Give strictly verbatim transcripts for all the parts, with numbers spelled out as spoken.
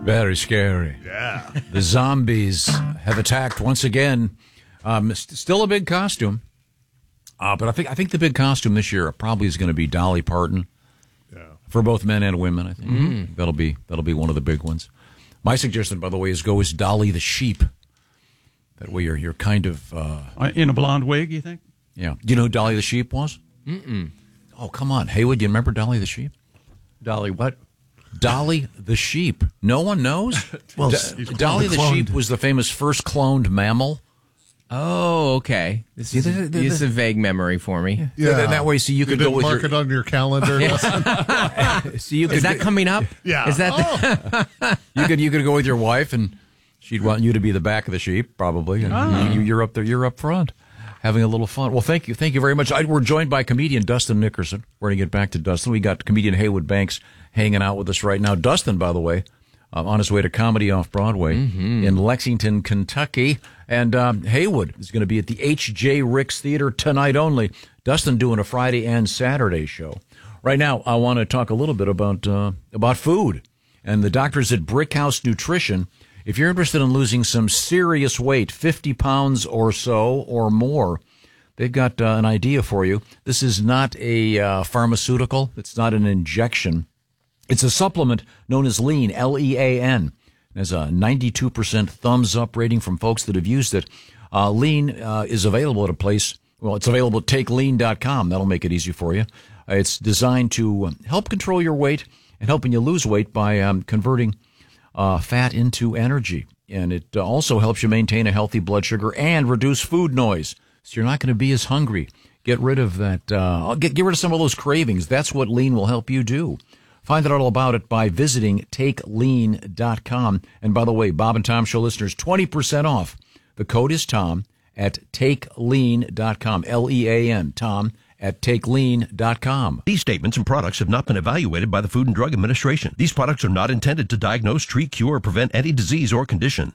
Very scary. Yeah. The zombies have attacked once again. Um, st- still a big costume. Uh, but I think I think the big costume this year probably is going to be Dolly Parton. Yeah. For both men and women, I think. Mm. That'll be that'll be one of the big ones. My suggestion, by the way, is go as Dolly the sheep. That way you're, you're kind of... Uh, In a blonde wig, you think? Yeah. Do you know who Dolly the sheep was? Mm-mm. Oh, come on. Haywood, you remember Dolly the sheep? Dolly what? Dolly the sheep. No one knows? Well, Do- Dolly the sheep was the famous first cloned mammal. Oh, okay. This is, Yeah, the- the- this is a vague memory for me. Yeah. And that way, so you could you go with mark your... it on your calendar. So you could Is that coming up? Yeah. Is that Oh. you could you could go with your wife, and she'd want you to be the back of the sheep, probably. And you, you're up there. You're up front, having a little fun. Well, thank you, thank you very much. I, we're joined by comedian Dustin Nickerson. We're going to get back to Dustin. We got comedian Haywood Banks hanging out with us right now. Dustin, by the way, uh, on his way to Comedy Off Broadway in Lexington, Kentucky, and um, Haywood is going to be at the H J Ricks Theater tonight only. Dustin doing a Friday and Saturday show. Right now, I want to talk a little bit about uh, about food and the doctors at Brickhouse Nutrition. If you're interested in losing some serious weight, fifty pounds or so or more, they've got uh, an idea for you. This is not a uh, pharmaceutical. It's not an injection. It's a supplement known as Lean, L E A N. It has a ninety-two percent thumbs up rating from folks that have used it. Uh, Lean uh, is available at a place, well, it's available at take lean dot com. That'll make it easy for you. Uh, it's designed to help control your weight and helping you lose weight by um, converting uh, fat into energy. And it uh, also helps you maintain a healthy blood sugar and reduce food noise. So you're not going to be as hungry. Get rid of that. Uh, get, get rid of some of those cravings. That's what Lean will help you do. Find out all about it by visiting take lean dot com. And by the way, Bob and Tom Show listeners, twenty percent off. The code is Tom at take lean dot com. L E A N, Tom at take lean dot com. These statements and products have not been evaluated by the Food and Drug Administration. These products are not intended to diagnose, treat, cure, or prevent any disease or condition.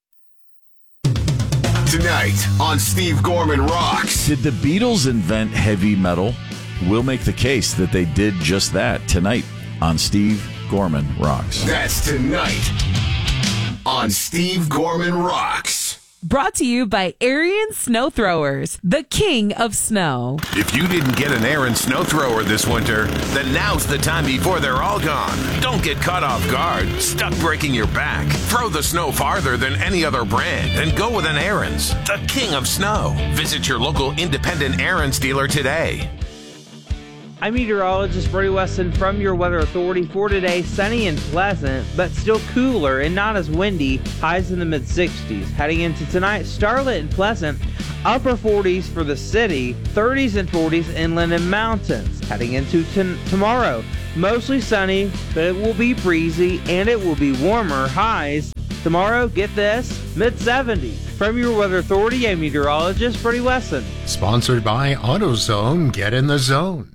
Tonight on Steve Gorman Rocks. Did the Beatles invent heavy metal? We'll make the case that they did just that tonight on Steve Gorman Rocks. That's tonight on Steve Gorman Rocks. Brought to you by Arian Snow Throwers, the king of snow. If you didn't get an Aaron snow thrower this winter, then now's the time before they're all gone. Don't get caught off guard, stuck breaking your back. Throw the snow farther than any other brand and go with an Aaron's, the king of snow. Visit your local independent Aaron's dealer today. I'm meteorologist Brody Weston from your Weather Authority for today. Sunny and pleasant, but still cooler and not as windy. Highs in the mid sixties. Heading into tonight, starlit and pleasant. Upper forties for the city, thirties and forties inland and mountains. Heading into t- tomorrow, mostly sunny, but it will be breezy and it will be warmer. Highs tomorrow, get this, mid seventies. From your Weather Authority, I'm meteorologist Brody Weston. Sponsored by AutoZone. Get in the zone.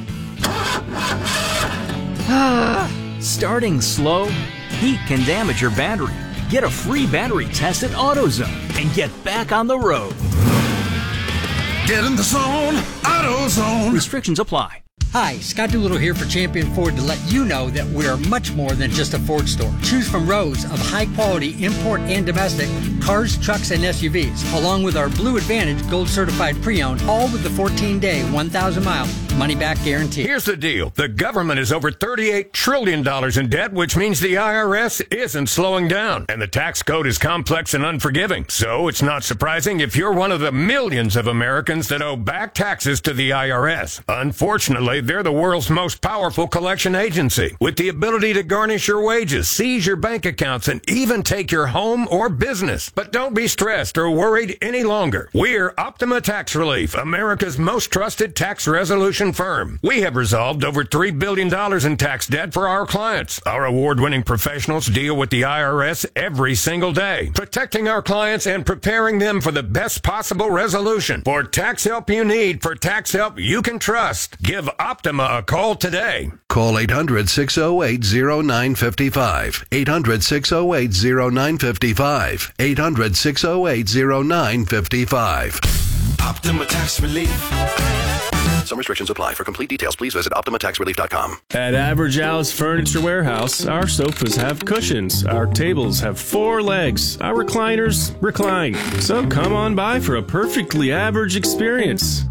Starting slow? Heat can damage your battery. Get a free battery test at AutoZone and get back on the road. Get in the zone, AutoZone. Restrictions apply. Hi, Scott Doolittle here for Champion Ford to let you know that we are much more than just a Ford store. Choose from rows of high-quality import and domestic cars, trucks, and S U Vs, along with our Blue Advantage Gold Certified Pre-Owned, all with the fourteen-day, one thousand mile money-back guarantee. Here's the deal. The government is over thirty-eight trillion dollars in debt, which means the I R S isn't slowing down. And the tax code is complex and unforgiving. So it's not surprising if you're one of the millions of Americans that owe back taxes to the I R S. Unfortunately, they're the world's most powerful collection agency, with the ability to garnish your wages, seize your bank accounts, and even take your home or business. But don't be stressed or worried any longer. We're Optima Tax Relief, America's most trusted tax resolution firm. We have resolved over three billion dollars in tax debt for our clients. Our award-winning professionals deal with the I R S every single day, protecting our clients and preparing them for the best possible resolution. For tax help you need, for tax help you can trust, give Optima a call today. Call eight hundred, six oh eight, oh nine five five. eight hundred, six oh eight, oh nine five five. eight hundred, six oh eight, oh nine five five. Optima Tax Relief. Some restrictions apply. For complete details, please visit Optima Tax Relief dot com. At Average Al's Furniture Warehouse, our sofas have cushions, our tables have four legs, our recliners recline. So come on by for a perfectly average experience.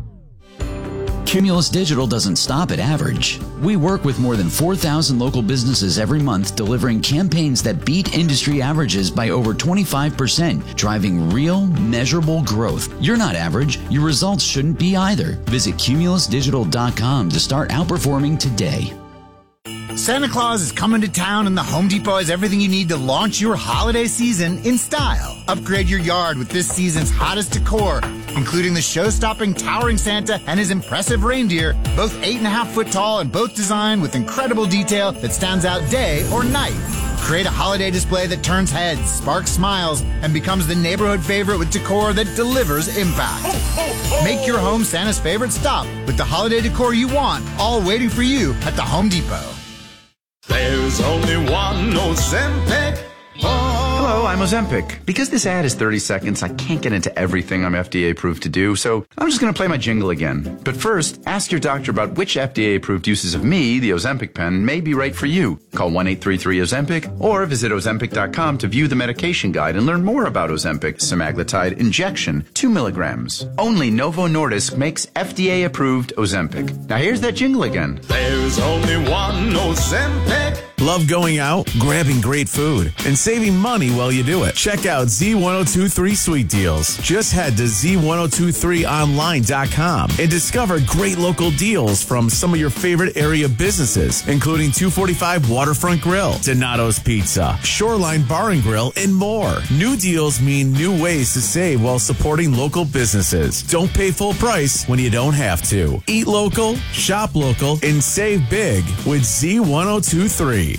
Cumulus Digital doesn't stop at average. We work with more than four thousand local businesses every month, delivering campaigns that beat industry averages by over twenty-five percent, driving real, measurable growth. You're not average. Your results shouldn't be either. Visit cumulus digital dot com to start outperforming today. Santa Claus is coming to town, and the Home Depot has everything you need to launch your holiday season in style. Upgrade your yard with this season's hottest decor, including the show-stopping towering Santa and his impressive reindeer, both eight and a half foot tall and both designed with incredible detail that stands out day or night. Create a holiday display that turns heads, sparks smiles, and becomes the neighborhood favorite with decor that delivers impact. Make your home Santa's favorite stop with the holiday decor you want, all waiting for you at the Home Depot. There's only one Ozempic. Hello, I'm Ozempic. Because this ad is thirty seconds, I can't get into everything I'm F D A approved to do, so I'm just going to play my jingle again. But first, ask your doctor about which F D A approved uses of me, the Ozempic pen, may be right for you. Call one eight three three Ozempic or visit Ozempic dot com to view the medication guide and learn more about Ozempic semaglutide injection, two milligrams. Only Novo Nordisk makes F D A approved Ozempic. Now here's that jingle again. There's only one Ozempic. Love going out, grabbing great food, and saving money while you do it. Check out Z ten twenty-three Sweet Deals. Just head to Z ten twenty-three online dot com and discover great local deals from some of your favorite area businesses, including two forty-five Waterfront Grill, Donato's Pizza, Shoreline Bar and Grill, and more. New deals mean new ways to save while supporting local businesses. Don't pay full price when you don't have to. Eat local, shop local, and save big with Z ten twenty-three.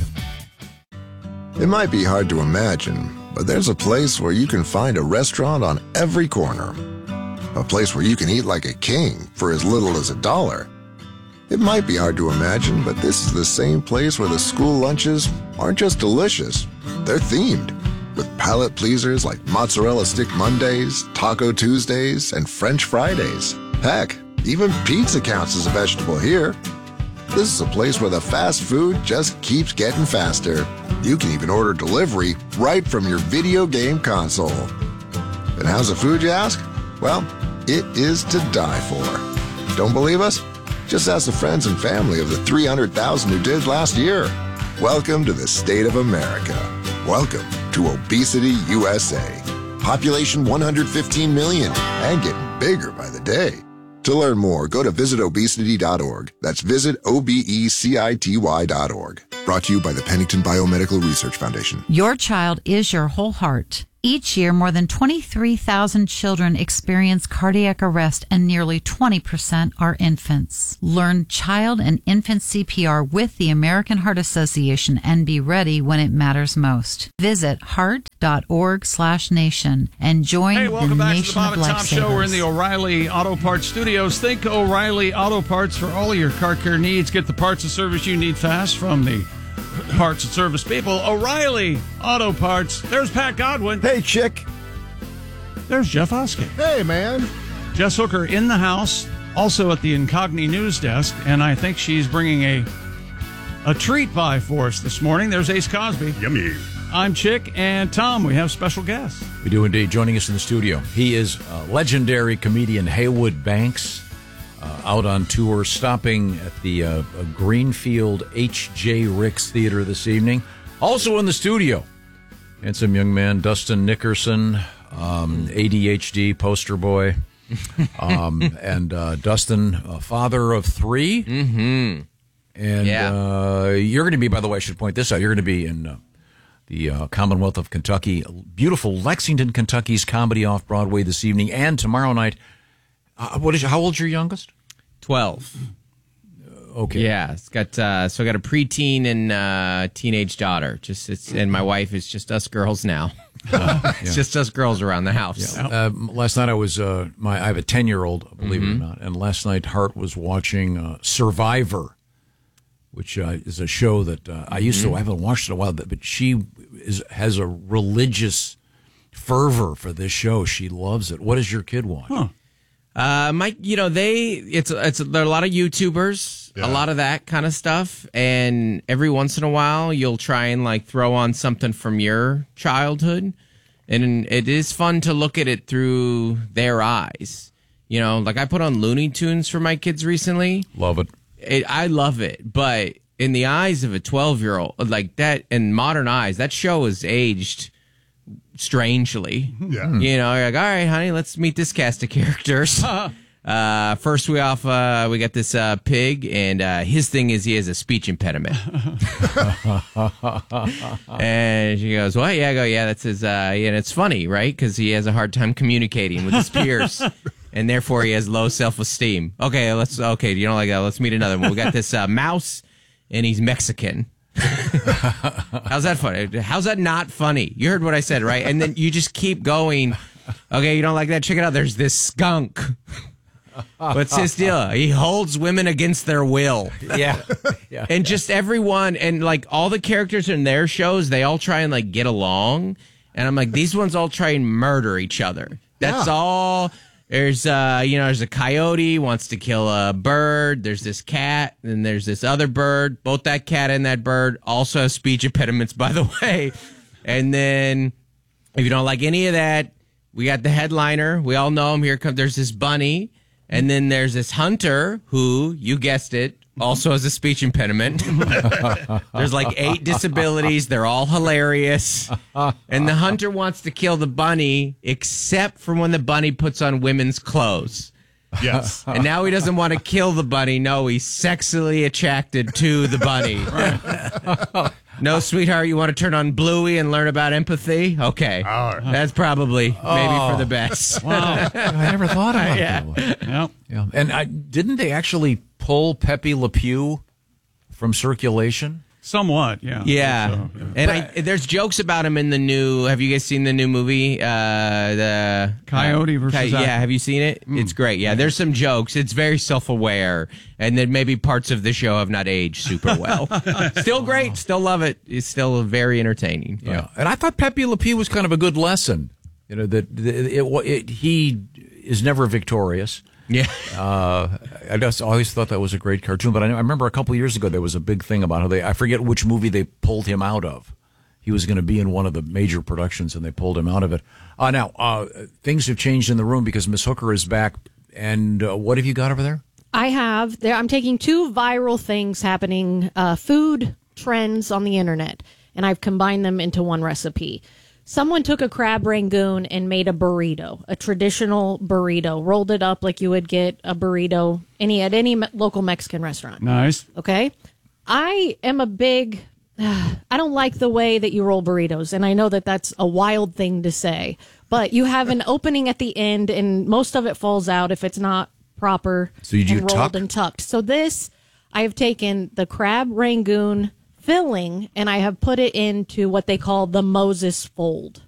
It might be hard to imagine, but there's a place where you can find a restaurant on every corner. A place where you can eat like a king for as little as a dollar. It might be hard to imagine, but this is the same place where the school lunches aren't just delicious, they're themed. With palate pleasers like Mozzarella Stick Mondays, Taco Tuesdays, and French Fridays. Heck, even pizza counts as a vegetable here. This is a place where the fast food just keeps getting faster. You can even order delivery right from your video game console. And how's the food, you ask? Well, it is to die for. Don't believe us? Just ask the friends and family of the three hundred thousand who did last year. Welcome to the state of America. Welcome to Obesity U S A. Population one hundred fifteen million and getting bigger by the day. To learn more, go to visit obesity dot org. That's visit O B E C I T Y dot org. Brought to you by the Pennington Biomedical Research Foundation. Your child is your whole heart. Each year, more than twenty-three thousand children experience cardiac arrest, and nearly twenty percent are infants. Learn child and infant C P R with the American Heart Association and be ready when it matters most. Visit heart dot org slash nation and join hey, the welcome back nation to the Bob of and Tom Show. We're in lifesavers. the O'Reilly Auto Parts Studios. Think O'Reilly Auto Parts for all your car care needs. Get the parts and service you need fast from the parts and service people. O'Reilly Auto Parts. There's Pat Godwin. Hey, chick. There's Jeff Oskey. Hey, man. Jess Hooker in the house, also at the Incogni News Desk, and I think she's bringing a a treat by for us this morning. There's Ace Cosby. Yummy. I'm Chick, and Tom, we have special guests. We do indeed. Joining us in the studio, he is uh, legendary comedian Haywood Banks, uh, out on tour, stopping at the uh, Greenfield H J Ricks Theater this evening. Also in the studio, handsome young man Dustin Nickerson, um, A D H D poster boy, um, and uh, Dustin, uh, father of three. Mm-hmm. And Yeah. uh, you're going to be, by the way, I should point this out, you're going to be in uh, the uh, Commonwealth of Kentucky, beautiful Lexington, Kentucky's Comedy Off-Broadway this evening and tomorrow night. Uh, what is? How old's your youngest? twelve. Okay. Yeah, it's got uh, so I got a preteen and uh, teenage daughter. Just it's and my wife is just us girls now. Uh, it's yeah. just us girls around the house. Yeah. Uh, last night I was uh, my I have a ten year old, believe Mm-hmm. it or not, and last night Hart was watching uh, Survivor, which uh, is a show that uh, I used Mm-hmm. to. I haven't watched it in a while, but she is has a religious fervor for this show. She loves it. What does your kid watch? Huh. Uh, Mike, you know, they, it's, it's, there are a lot of YouTubers, yeah. a lot of that kind of stuff. And every once in a while, you'll try and like throw on something from your childhood. And it is fun to look at it through their eyes. You know, like I put on Looney Tunes for my kids recently. Love it. it I love it. But in the eyes of a twelve year old, like that, in modern eyes, that show is aged strangely. Yeah. You know, you're like, all right, honey, let's meet this cast of characters. uh, first, we off, uh, we got this uh, pig, and uh, his thing is he has a speech impediment. And she goes, what? Yeah, I go, yeah, that's his, uh, and it's funny, right? Because he has a hard time communicating with his peers. And therefore, he has low self-esteem. Okay, let's, okay, you don't like that. Let's meet another one. We got this uh, mouse, and he's Mexican. How's that funny? How's that not funny? You heard what I said, right? And then you just keep going. Okay, you don't like that? Check it out. There's this skunk. What's his deal? He holds women against their will. Yeah. yeah. And just everyone, and like all the characters in their shows, they all try and like get along. And I'm like, these ones all try and murder each other. That's yeah. all. There's, uh, you know, there's a coyote wants to kill a bird. There's this cat, and there's this other bird. Both that cat and that bird also have speech impediments, by the way. And then, if you don't like any of that, we got the headliner. We all know him. Here comes. There's this bunny, and then there's this hunter who, you guessed it, also has a speech impediment. There's like eight disabilities. They're all hilarious. And the hunter wants to kill the bunny, except for when the bunny puts on women's clothes. Yes. And now he doesn't want to kill the bunny. No, he's sexually attracted to the bunny. Right. No, sweetheart, you want to turn on Bluey and learn about empathy? Okay. All right. That's probably maybe Oh. for the best. Wow. I never thought about Yeah. that. Yep. Yeah. And I, didn't they actually pull Pepe Le Pew from circulation? Somewhat, yeah. Yeah, So, yeah. and I, there's jokes about him in the new. Have you guys seen the new movie? Uh, the Coyote uh, versus Coy- Acme. Yeah, have you seen it? Mm. It's great. Yeah, there's some jokes. It's very self-aware, and then maybe parts of the show have not aged super well. Still great. Still love it. It's still very entertaining. Yeah. And I thought Pepe Le Pew was kind of a good lesson. You know, that it, it, it, he is never victorious. Yeah. Uh, I just always thought that was a great cartoon. But I, I remember a couple of years ago, there was a big thing about how they, I forget which movie they pulled him out of. He was going to be in one of the major productions, and they pulled him out of it. Uh, now, uh, things have changed in the room because Miss Hooker is back. And uh, what have you got over there? I have. There, I'm taking two viral things happening, uh, food trends on the internet, and I've combined them into one recipe. Someone took a crab rangoon and made a burrito, a traditional burrito, rolled it up like you would get a burrito any at any me- local Mexican restaurant. Nice. Okay? I am a big... Uh, I don't like the way that you roll burritos, and I know that that's a wild thing to say, but you have an opening at the end, and most of it falls out if it's not proper So you do and rolled tuck? and tucked. So this, I have taken the crab rangoon filling, and I have put it into what they call the Moses fold.